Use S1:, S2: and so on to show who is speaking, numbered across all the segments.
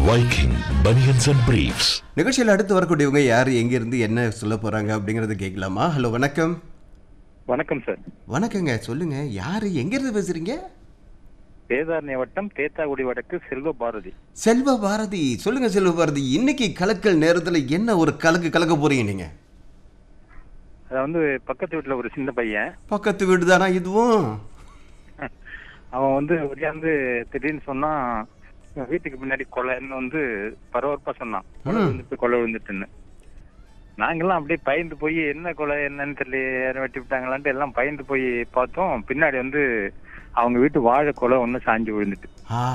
S1: Viking Bunions and Briefs.
S2: நிகழ்ச்சியில் அடுத்து வரக்கூடியவங்க யார் எங்கிருந்து என்ன சொல்ல போறாங்க அப்படிங்கறத கேட்கலாமா? ஹலோ வணக்கம்.
S3: வணக்கம் சார்.
S2: வணக்கங்க, சொல்லுங்க. யாரு எங்கிருந்து பேசுறீங்க?
S3: வேதாரண்ய வட்டம் தேத்தாக்குடி வடக்கு செல்வ பாரதி.
S2: செல்வ பாரதி, சொல்லுங்க செல்வ பாரதி. இன்னைக்கு கலக்கல் நேரத்துல என்ன ஒரு கலக்க போறீங்க நீங்க?
S3: அத வந்து பக்கத்து வீட்டுல ஒரு சின்ன பையன்.
S2: பக்கத்து வீடு தானா இதுவும்?
S3: அவன் வந்து ஒடியாந்து திடீர்னு சொன்னா வீட்டுக்கு பின்னாடி கொலைன்னு வந்து பரபரப்பா சொன்னான். கொலை விழுந்துட்டுன்னு. நாங்கெல்லாம் அப்படியே பயந்து போய் என்ன கொலை என்னன்னு தெரியல, யாரும் வெட்டி விட்டாங்களான்ட்டு எல்லாம் பயந்து போய் பார்த்தோம். பின்னாடி வந்து அவங்க வீட்டு வாழை கொலை ஒண்ணு சாஞ்சு விழுந்துட்டு.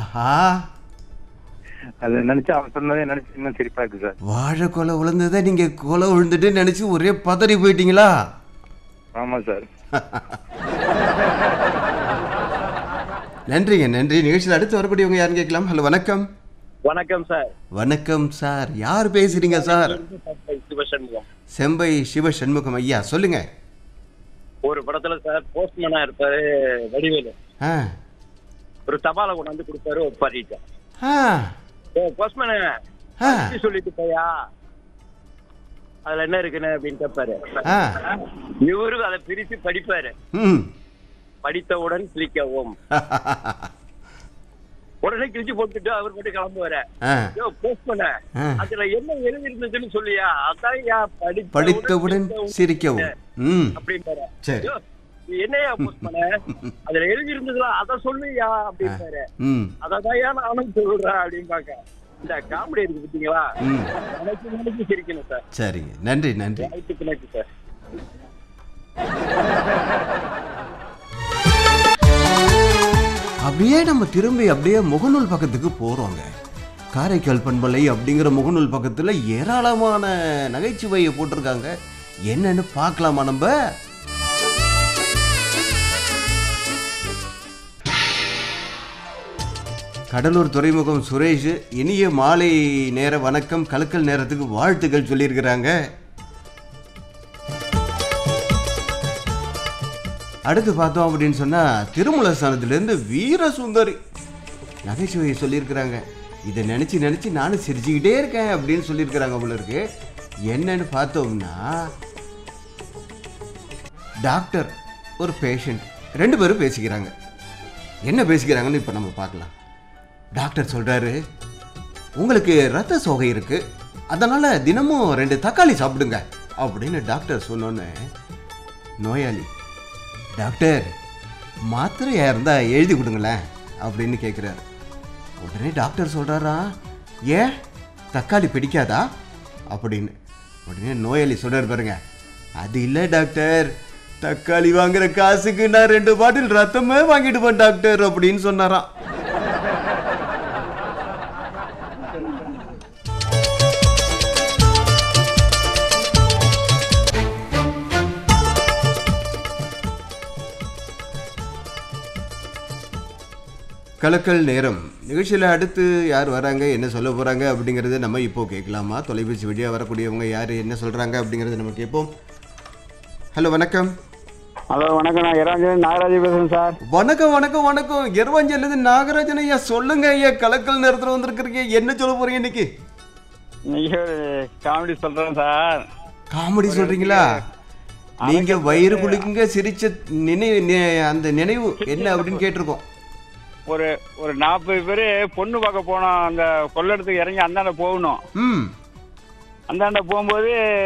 S3: அது நினைச்சு அவன் சொன்னதே நினைச்சு இன்னும் சிரிப்பா இருக்கு சார்.
S2: வாழை கொலை விழுந்ததை நீங்க கொலை விழுந்துட்டு நினைச்சு ஒரே பதறி போயிட்டீங்களா?
S3: ஆமா சார்.
S2: நன்றிங்க, நன்றி. நிகழ்ச்சியில் அடுத்து வரக்கூடியவங்க யாருன்னு கேட்கலாம். ஹலோ வணக்கம்.
S4: வணக்கம் சார்.
S2: வணக்கம் சார். யார் பேசுறீங்க சார்?
S4: சிவசண்முகம்.
S2: செம்பை சிவ சண்முகம் ஐயா, சொல்லுங்க.
S4: ஒரு படத்துல சார் போஸ்ட்மேனா இருப்பாரு வடிவேலு. ஒரு தபாலை கொண்டாந்து கொடுப்பாரு ஒரு பாரிட்ட. போஸ்ட்மேன சொல்லிட்டு போயா, அதுல என்ன இருக்குன்னு அப்படின்னு கேட்பாரு. இவரு அதை பிரிச்சு படிப்பாரு. படித்தவுடன் கிளிக்கவும். உடனே கிழிச்சு போட்டுட்டு அவர் மட்டும் கிளம்புவாரு. அதுல என்ன எழுதி இருந்ததுன்னு சொல்லியா, அதான்
S2: படித்தவுடன் சிரிக்கவும்
S4: அப்படின்பாரு. என்னையா போஸ்ட்மேன, அதுல எழுதி இருந்ததுல அத சொல்லுயா அப்படின்பாரு. அதான் நானும் சொல்றேன் அப்படின்பாங்க. இந்த காமெடி இருக்கு பாத்தீங்களா, நினைச்சு சிரிக்கணும் சார்.
S2: சரிங்க, நன்றி நன்றி.
S4: வாய்ப்புக்கு சார்.
S2: அப்படியே நம்ம திரும்பி அப்படியே முகநூல் பக்கத்துக்கு போறோங்க. காரைக்கால் பண்பலை அப்படிங்கிற முகநூல் பக்கத்துல ஏராளமான நகைச்சுவையை போட்டிருக்காங்க. என்னன்னு பார்க்கலாமா நம்ம? கடலூர் துறைமுகம் சுரேஷ் இனிய மாலை நேர வணக்கம், கலக்கல் நேரத்துக்கு வாழ்த்துக்கள் சொல்லியிருக்கிறாங்க. அடுத்து பார்த்தோம் அப்படின்னு சொன்னா திருமலஸ்தானத்திலிருந்து வீரசுந்தரி நகைச்சுவையை சொல்லியிருக்கிறாங்க. இதை நினைச்சு நினைச்சு நானும் சிரிச்சுக்கிட்டே இருக்கேன் அப்படின்னு சொல்லியிருக்கிறாங்க போல இருக்கு. என்னன்னு பார்த்தோம்னா, டாக்டர் ஒரு பேஷண்ட் ரெண்டு பேரும் பேசிக்கிறாங்க. என்ன பேசிக்கிறாங்கன்னு இப்போ நம்ம பார்க்கலாம். டாக்டர் சொல்றாரு, உங்களுக்கு ரத்த சோகை இருக்கு, அதனால தினமும் 2 தக்காளி சாப்பிடுங்க அப்படின்னு டாக்டர் சொன்னோன்னு, நோயாளி, டாக்டர் மாத்திரையா இருந்தா எழுதி கொடுங்களேன் அப்படின்னு கேட்குறாரு. உடனே டாக்டர் சொல்றாரா, ஏன் தக்காளி பிடிக்காதா அப்படின்னு. உடனே நோயாளி சொல்றாரு பாருங்க, அது இல்லை டாக்டர், தக்காளி வாங்குற காசுக்கு நான் 2 பாட்டில் ரத்தமே வாங்கிடுவேன் டாக்டர் அப்படின்னு சொன்னாராம். கலக்கல் நேரம் நிகழ்ச்சியில் அடுத்து யார் வராங்க, என்ன சொல்ல போகிறாங்க அப்படிங்கிறத நம்ம இப்போ கேட்கலாமா? தொலைபேசி வழியாக வரக்கூடியவங்க யார் என்ன சொல்கிறாங்க அப்படிங்கிறத நம்ம கேட்போம். ஹலோ வணக்கம்.
S5: ஹலோ வணக்கம், நான் இரவஞ்சன் நாகராஜ் பேசுகிறேன் சார்.
S2: வணக்கம் வணக்கம் வணக்கம். இரவஞ்சன்லேருந்து நாகராஜன் ஐயா, சொல்லுங்க ஐயா. கலக்கல் நேரத்தில் வந்திருக்கிறீங்க, என்ன சொல்ல போகிறீங்க இன்னைக்கு?
S5: இன்னைக்கு ஒரு காமெடி சொல்கிறேன் சார்.
S2: காமெடி சொல்கிறீங்களா? நீங்கள் வயிறு குளிக்குங்க சிரிச்ச அந்த நினைவு என்ன அப்படின்னு கேட்டிருக்கோம்.
S5: ஒரு 40 பேர் பொண்ணு பார்க்க போனோம். அந்த கொள்ளடத்துக்கு இறங்கி அந்தாண்ட போகணும். அந்தாண்ட போகும்போது